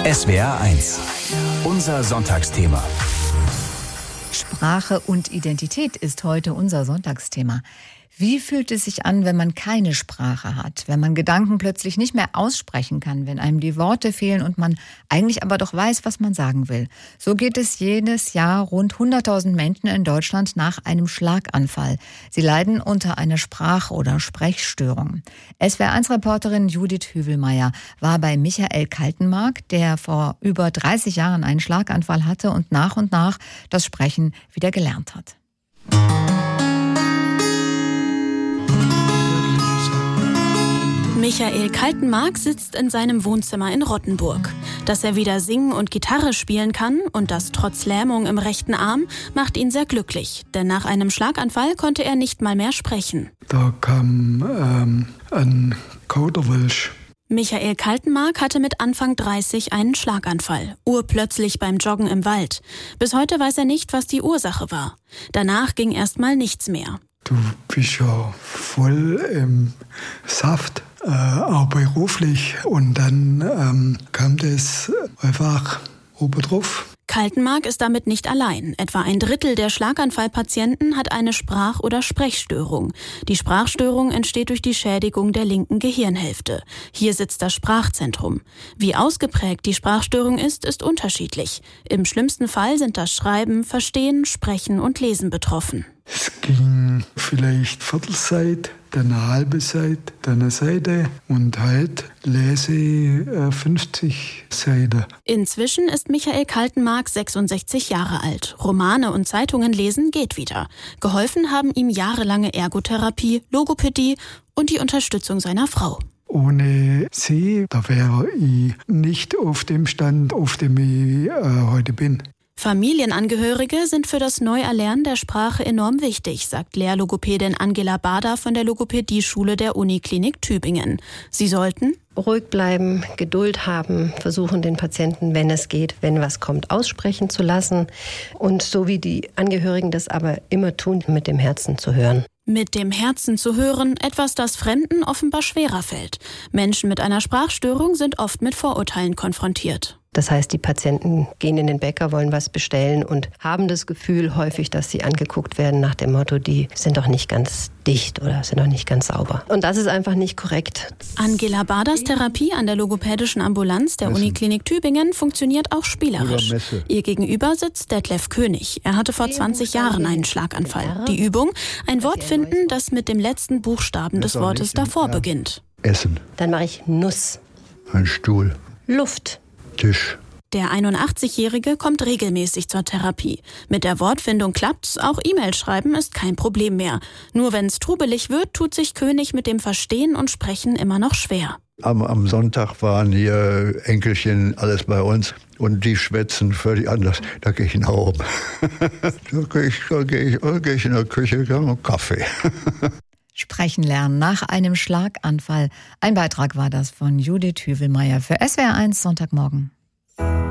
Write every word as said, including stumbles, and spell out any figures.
S W R eins. Unser Sonntagsthema. Sprache und Identität ist heute unser Sonntagsthema. Wie fühlt es sich an, wenn man keine Sprache hat, wenn man Gedanken plötzlich nicht mehr aussprechen kann, wenn einem die Worte fehlen und man eigentlich aber doch weiß, was man sagen will? So geht es jedes Jahr rund hunderttausend Menschen in Deutschland nach einem Schlaganfall. Sie leiden unter einer Sprach- oder Sprechstörung. S W R eins Reporterin Judith Hüvelmeier war bei Michael Kaltenmark, der vor über dreißig Jahren einen Schlaganfall hatte und nach und nach das Sprechen wieder gelernt hat. Michael Kaltenmark sitzt in seinem Wohnzimmer in Rottenburg. Dass er wieder singen und Gitarre spielen kann und das trotz Lähmung im rechten Arm, macht ihn sehr glücklich. Denn nach einem Schlaganfall konnte er nicht mal mehr sprechen. Da kam ähm, ein Kauderwelsch. Michael Kaltenmark hatte mit Anfang dreißig einen Schlaganfall, urplötzlich beim Joggen im Wald. Bis heute weiß er nicht, was die Ursache war. Danach ging erstmal nichts mehr. Du bist ja voll im Saft, äh, auch beruflich. Und dann ähm, kam das einfach oben drauf. Kaltenmark ist damit nicht allein. Etwa ein Drittel der Schlaganfallpatienten hat eine Sprach- oder Sprechstörung. Die Sprachstörung entsteht durch die Schädigung der linken Gehirnhälfte. Hier sitzt das Sprachzentrum. Wie ausgeprägt die Sprachstörung ist, ist unterschiedlich. Im schlimmsten Fall sind das Schreiben, Verstehen, Sprechen und Lesen betroffen. Es ging vielleicht Viertelzeit, dann eine halbe Seite, dann eine Seite und halt lese äh, fünfzig Seiten. Inzwischen ist Michael Kaltenmark sechsundsechzig Jahre alt. Romane und Zeitungen lesen geht wieder. Geholfen haben ihm jahrelange Ergotherapie, Logopädie und die Unterstützung seiner Frau. Ohne sie, da wäre ich nicht auf dem Stand, auf dem ich äh, heute bin. Familienangehörige sind für das Neuerlernen der Sprache enorm wichtig, sagt Lehrlogopädin Angela Bader von der Logopädieschule der Uniklinik Tübingen. Sie sollten ruhig bleiben, Geduld haben, versuchen den Patienten, wenn es geht, wenn was kommt, aussprechen zu lassen und so wie die Angehörigen das aber immer tun, mit dem Herzen zu hören. Mit dem Herzen zu hören, etwas, das Fremden offenbar schwerer fällt. Menschen mit einer Sprachstörung sind oft mit Vorurteilen konfrontiert. Das heißt, die Patienten gehen in den Bäcker, wollen was bestellen und haben das Gefühl häufig, dass sie angeguckt werden nach dem Motto, die sind doch nicht ganz dicht oder sind doch nicht ganz sauber. Und das ist einfach nicht korrekt. Angela Baders Therapie an der logopädischen Ambulanz der Uniklinik Tübingen funktioniert auch spielerisch. Ihr gegenüber sitzt Detlef König. Er hatte vor zwanzig Jahren einen Schlaganfall. Die Übung, ein Wort finden, das mit dem letzten Buchstaben des Wortes davor beginnt. Essen. Dann mache ich Nuss. Ein Stuhl. Luft. Tisch. Der einundachtzig-Jährige kommt regelmäßig zur Therapie. Mit der Wortfindung klappt's, auch E-Mail schreiben ist kein Problem mehr. Nur wenn's trubelig wird, tut sich König mit dem Verstehen und Sprechen immer noch schwer. Am, am Sonntag waren hier Enkelchen alles bei uns und die schwätzen völlig anders. Da gehe ich nach oben. Da gehe ich, da gehe ich, da gehe ich in der Küche und Kaffee. Sprechen lernen nach einem Schlaganfall. Ein Beitrag war das von Judith Hüvelmeier für S W R eins Sonntagmorgen.